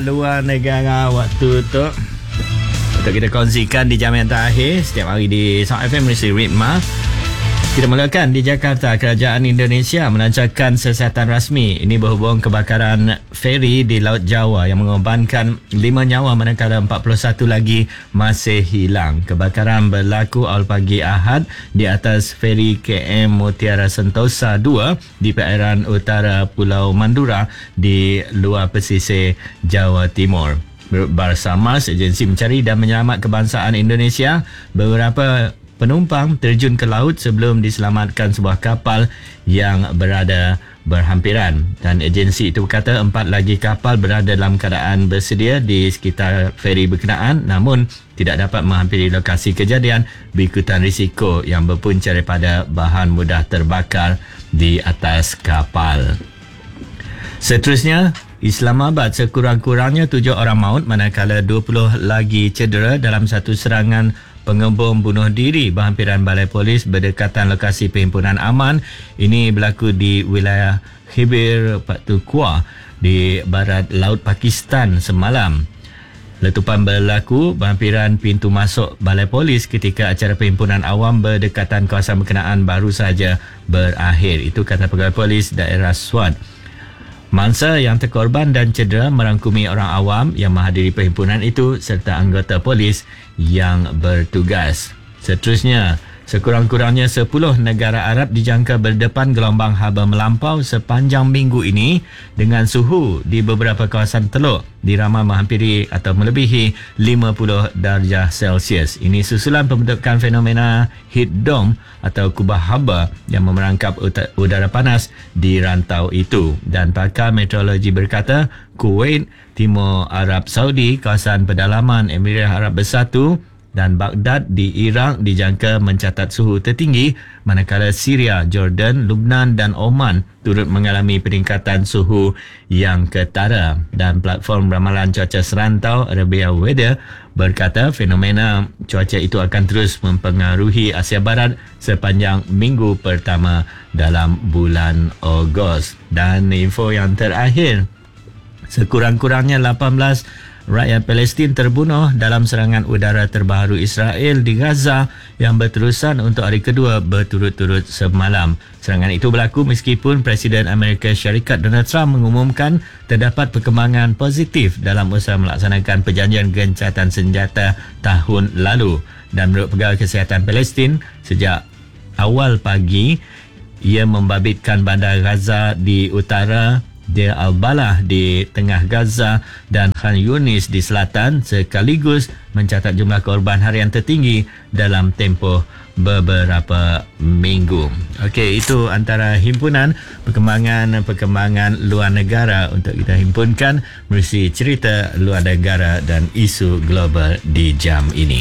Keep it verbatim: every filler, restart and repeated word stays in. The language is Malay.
luar negara waktu tu untuk kita kongsikan di jam yang terakhir setiap hari di Sound F M Malaysia Ritma. Kita mulakan di Jakarta. Kerajaan Indonesia melancarkan siasatan rasmi. Ini berhubung kebakaran feri di Laut Jawa yang mengorbankan lima nyawa manakala empat puluh satu lagi masih hilang. Kebakaran berlaku awal pagi Ahad di atas feri K M Mutiara Sentosa dua di perairan utara Pulau Mandura di luar pesisir Jawa Timur. Bersama Agensi Mencari dan Menyelamat Kebangsaan Indonesia, beberapa penumpang terjun ke laut sebelum diselamatkan sebuah kapal yang berada berhampiran. Dan agensi itu berkata empat lagi kapal berada dalam keadaan bersedia di sekitar feri berkenaan, namun tidak dapat menghampiri lokasi kejadian berikutan risiko yang berpunca daripada bahan mudah terbakar di atas kapal. Seterusnya, Islamabad, sekurang-kurangnya tujuh orang maut manakala dua puluh lagi cedera dalam satu serangan pengebom bunuh diri berhampiran balai polis berdekatan lokasi perhimpunan aman. Ini berlaku di wilayah Khyber Pakhtunkhwa di barat laut Pakistan semalam. Letupan berlaku berhampiran pintu masuk balai polis ketika acara perhimpunan awam berdekatan kawasan berkenaan baru saja berakhir. Itu kata pegawai polis daerah Swat. Mangsa yang terkorban dan cedera merangkumi orang awam yang menghadiri perhimpunan itu serta anggota polis yang bertugas. Seterusnya, sekurang-kurangnya sepuluh negara Arab dijangka berdepan gelombang haba melampau sepanjang minggu ini dengan suhu di beberapa kawasan teluk diramal menghampiri atau melebihi lima puluh darjah Celsius. Ini susulan pembentukan fenomena heat dome atau kubah haba yang memerangkap udara panas di rantau itu. Dan pakar meteorologi berkata, Kuwait, Timur Arab Saudi, kawasan pedalaman Emirat Arab Bersatu dan Baghdad di Iraq dijangka mencatat suhu tertinggi, manakala Syria, Jordan, Lubnan dan Oman turut mengalami peningkatan suhu yang ketara. Dan platform ramalan cuaca serantau Arabia Weather berkata fenomena cuaca itu akan terus mempengaruhi Asia Barat sepanjang minggu pertama dalam bulan Ogos. Dan info yang terakhir, sekurang-kurangnya lapan belas rakyat Palestin terbunuh dalam serangan udara terbaru Israel di Gaza yang berterusan untuk hari kedua berturut-turut semalam. Serangan itu berlaku meskipun Presiden Amerika Syarikat Donald Trump mengumumkan terdapat perkembangan positif dalam usaha melaksanakan perjanjian gencatan senjata tahun lalu. Dan menurut Pegawai Kesihatan Palestin, sejak awal pagi ia membabitkan bandar Gaza di utara, Deir al-Balah di tengah Gaza dan Khan Yunis di selatan, sekaligus mencatat jumlah korban harian tertinggi dalam tempoh beberapa minggu. Okey, itu antara himpunan perkembangan-perkembangan luar negara untuk kita himpunkan melalui cerita luar negara dan isu global di jam ini.